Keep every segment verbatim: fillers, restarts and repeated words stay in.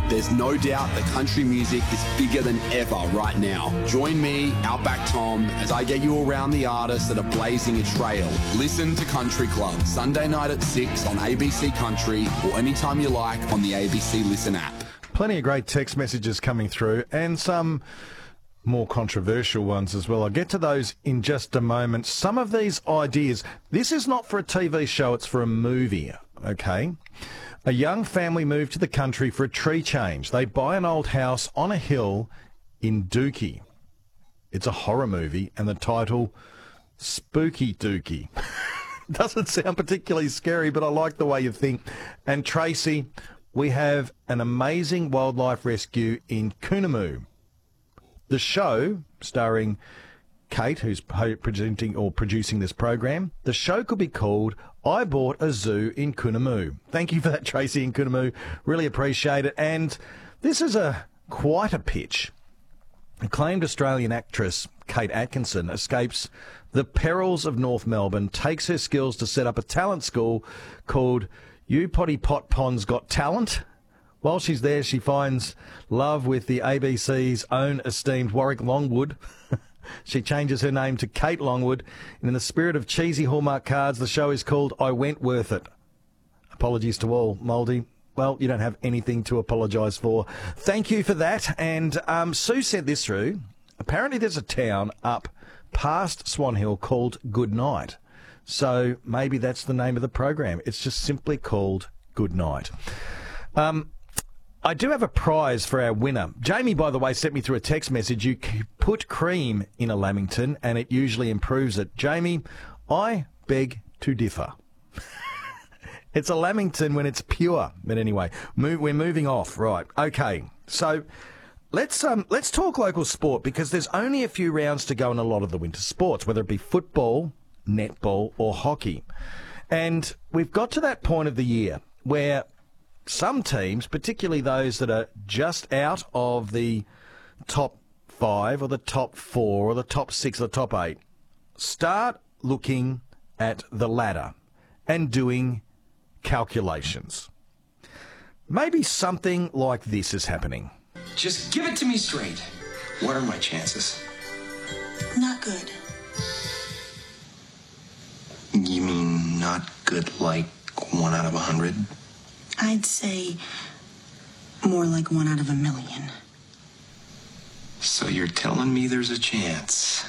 There's no doubt that country music is bigger than ever right now. Join me, Outback Tom, as I get you around the artists that are blazing a trail. Listen to Country Club, Sunday night at six on A B C Country or anytime you like on the A B C Listen app. Plenty of great text messages coming through and some more controversial ones as well. I'll get to those in just a moment. Some of these ideas, this is not for a T V show, it's for a movie, okay? A young family moved to the country for a tree change. They buy an old house on a hill in Dookie. It's a horror movie, and the title, Spooky Dookie. Doesn't sound particularly scary, but I like the way you think. And Tracy, we have an amazing wildlife rescue in Coonamoo. The show, starring Kate, who's presenting or producing this program, the show could be called I Bought a Zoo in Coonamoo. Thank you for that, Tracy in Coonamoo. Really appreciate it. And this is a quite a pitch. Acclaimed Australian actress Kate Atkinson escapes the perils of North Melbourne, takes her skills to set up a talent school called You Potty Pot Pond's Got Talent. While she's there, she finds love with the A B C's own esteemed Warwick Longwood. She changes her name to Kate Longwood, and in the spirit of cheesy Hallmark cards, the show is called I Went Worth It. Apologies to all, Mouldy. Well, you don't have anything to apologise for. Thank you for that. And um, Sue sent this through. Apparently there's a town up past Swan Hill called Goodnight. So maybe that's the name of the program. It's just simply called Goodnight. Um, I do have a prize for our winner. Jamie, by the way, sent me through a text message. You put cream in a Lamington and it usually improves it. Jamie, I beg to differ. It's a Lamington when it's pure. But anyway, move, we're moving off. Right. Okay. So let's um, let's talk local sport, because there's only a few rounds to go in a lot of the winter sports, whether it be football, netball or hockey. And we've got to that point of the year where some teams, particularly those that are just out of the top five or the top four or the top six or the top eight, start looking at the ladder and doing calculations. Maybe something like this is happening. Just give it to me straight. What are my chances? Not good. You mean not good like one out of a hundred? I'd say more like one out of a million. So you're telling me there's a chance?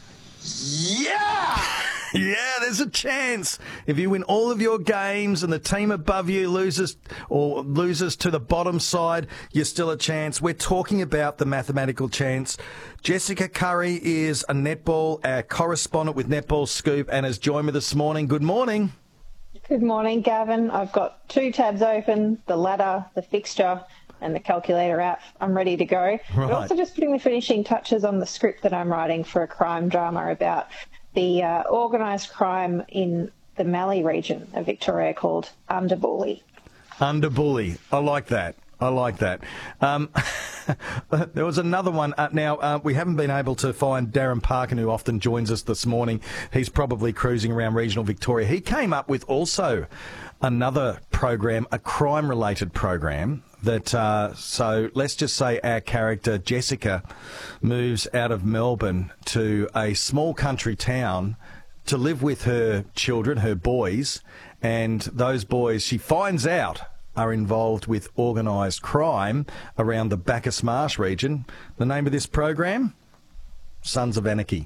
Yeah! Yeah, there's a chance. If you win all of your games and the team above you loses or loses to the bottom side, you're still a chance. We're talking about the mathematical chance. Jessica Curry is a netball, our correspondent with Netball Scoop, and has joined me this morning. Good morning. Good morning, Gavin. I've got two tabs open, the ladder, the fixture, and the calculator app. I'm ready to go. Right. But also just putting the finishing touches on the script that I'm writing for a crime drama about the uh, organised crime in the Mallee region of Victoria called Underbully. Underbully. I like that. I like that. Um, there was another one. Uh, now, uh, we haven't been able to find Darren Parkin, who often joins us this morning. He's probably cruising around regional Victoria. He came up with also another program, a crime-related program, that, uh, so let's just say our character, Jessica, moves out of Melbourne to a small country town to live with her children, her boys, and those boys, she finds out, are involved with organised crime around the Bacchus Marsh region. The name of this program? Sons of Anarchy.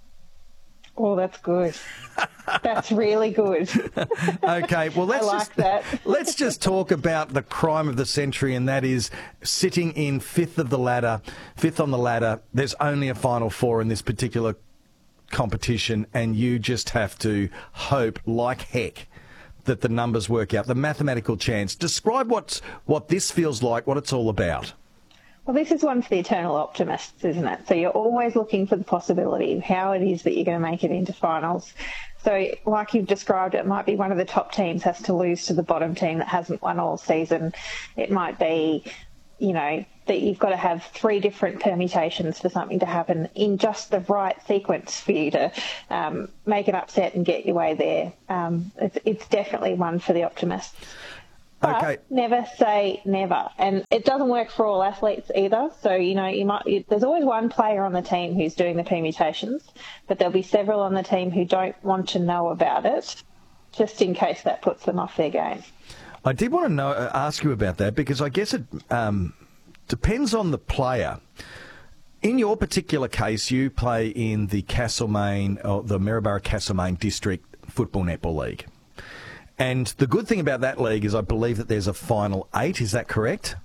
Oh, that's good. That's really good. Okay, well, let's I like just, that. let's just talk about the crime of the century, and that is sitting in fifth of the ladder, fifth on the ladder. There's only a final four in this particular competition, and you just have to hope like heck that the numbers work out, the mathematical chance. Describe what's, what this feels like, what it's all about. Well, this is one for the eternal optimists, isn't it? So you're always looking for the possibility of how it is that you're going to make it into finals. So like you've described, it might be one of the top teams has to lose to the bottom team that hasn't won all season. It might be, you know, that you've got to have three different permutations for something to happen in just the right sequence for you to um, make an upset and get your way there. Um, it's, it's definitely one for the optimists. But Okay. never say never. And it doesn't work for all athletes either. So, you know, you might you, there's always one player on the team who's doing the permutations, but there'll be several on the team who don't want to know about it, just in case that puts them off their game. I did want to know, uh, ask you about that because I guess it um, depends on the player. In your particular case, you play in the Castlemaine, or the Maryborough Castlemaine District Football Netball League. And the good thing about that league is I believe that there's a final eight, is that correct?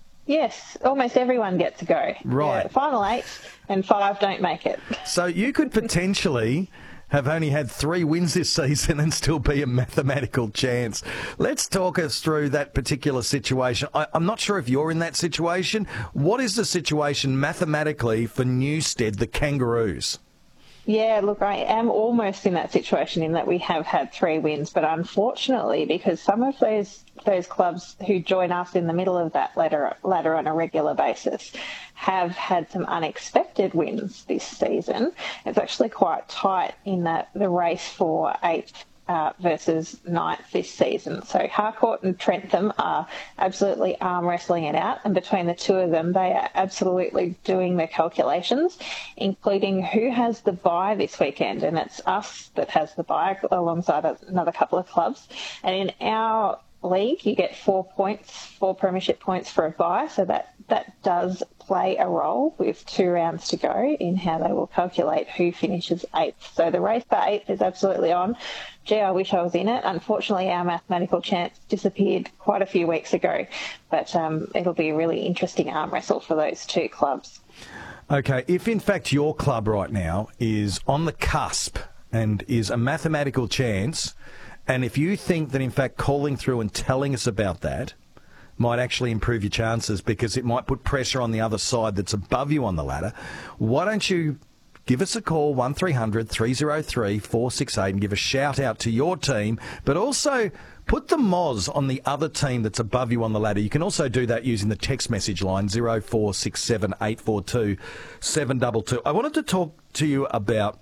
Yes, almost everyone gets to go. Right. Yeah, final eight and five don't make it. So you could potentially have only had three wins this season and still be a mathematical chance. Let's talk us through that particular situation. I, I'm not sure if you're in that situation. What is the situation mathematically for Newstead, the Kangaroos? Yeah, look, I am almost in that situation in that we have had three wins, but unfortunately, because some of those those clubs who join us in the middle of that ladder, ladder on a regular basis have had some unexpected wins this season, it's actually quite tight in the, the race for eighth Uh, versus ninth this season. So Harcourt and Trentham are absolutely arm wrestling it out, and between the two of them they are absolutely doing the calculations, including who has the bye this weekend, and it's us that has the bye alongside another couple of clubs. And in our league you get four points, four premiership points for a bye, so that that does play a role with two rounds to go in how they will calculate who finishes eighth. So the race for eighth is absolutely on. Gee, I wish I was in it. Unfortunately, our mathematical chance disappeared quite a few weeks ago, but um, it'll be a really interesting arm wrestle for those two clubs. Okay, if in fact your club right now is on the cusp and is a mathematical chance, and if you think that in fact calling through and telling us about that might actually improve your chances because it might put pressure on the other side that's above you on the ladder, why don't you give us a call, one three hundred three oh three four six eight, and give a shout out to your team, but also put the Moz on the other team that's above you on the ladder. You can also do that using the text message line zero four six seven eight four two seven two two. I wanted to talk to you about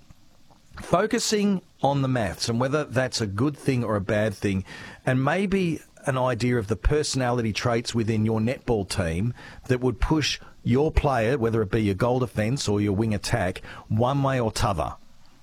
focusing on the maths and whether that's a good thing or a bad thing, and maybe an idea of the personality traits within your netball team that would push your player, whether it be your goal defence or your wing attack, one way or t'other.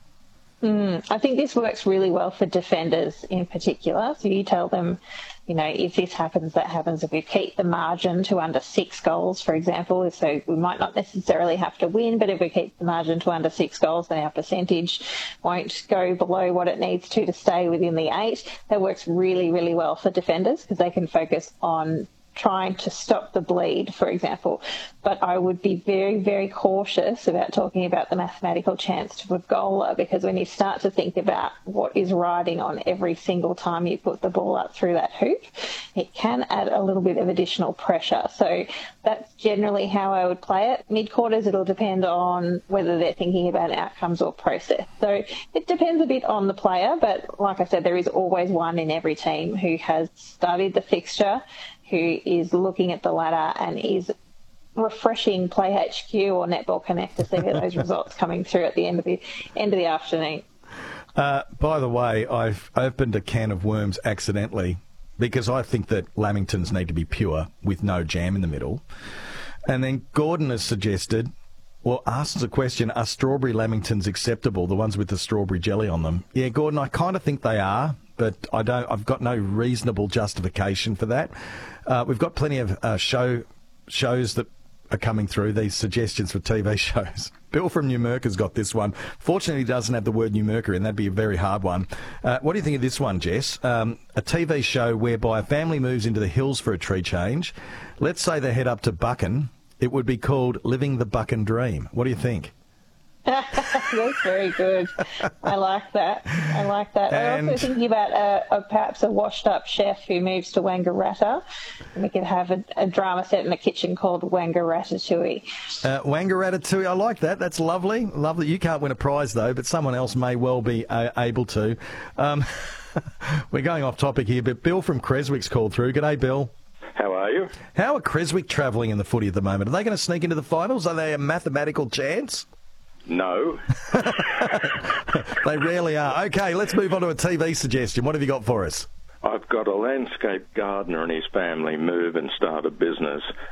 Mm, I think this works really well for defenders in particular. So you tell them, you know, if this happens, that happens. If we keep the margin to under six goals, for example, so we might not necessarily have to win, but if we keep the margin to under six goals, then our percentage won't go below what it needs to to stay within the eight. That works really, really well for defenders because they can focus on trying to stop the bleed, for example. But I would be very, very cautious about talking about the mathematical chance to a goaler, because when you start to think about what is riding on every single time you put the ball up through that hoop, it can add a little bit of additional pressure. So that's generally how I would play it. Mid-quarters, it'll depend on whether they're thinking about outcomes or process. So it depends a bit on the player, but like I said, there is always one in every team who has studied the fixture, who is looking at the ladder and is refreshing Play H Q or Netball Connect to see those results coming through at the end of the end of the afternoon. Uh, by the way, I've opened a can of worms accidentally because I think that Lamingtons need to be pure with no jam in the middle. And then Gordon has suggested, well, asks a question, are strawberry Lamingtons acceptable, the ones with the strawberry jelly on them? Yeah, Gordon, I kind of think they are, but I don't. I've got no reasonable justification for that. Uh, we've got plenty of uh, show shows that are coming through, these suggestions for T V shows. Bill from Newmarker's got this one. Fortunately, he doesn't have the word Newmarker in. That'd be a very hard one. Uh, what do you think of this one, Jess? Um, a T V show whereby a family moves into the hills for a tree change. Let's say they head up to Buchan. It would be called Living the Buchan Dream. What do you think? That's very good. I like that. I like that. And I'm also thinking about a, a, perhaps a washed-up chef who moves to Wangaratta. And we could have a, a drama set in a kitchen called Wangaratatouille. Uh, Wangaratatouille, I like that. That's lovely. Lovely. You can't win a prize, though, but someone else may well be uh, able to. Um, we're going off topic here, but Bill from Creswick's called through. G'day, Bill. How are you? How are Creswick travelling in the footy at the moment? Are they going to sneak into the finals? Are they a mathematical chance? No. They rarely are. Okay, let's move on to a T V suggestion. What have you got for us? I've got a landscape gardener and his family move and start a business,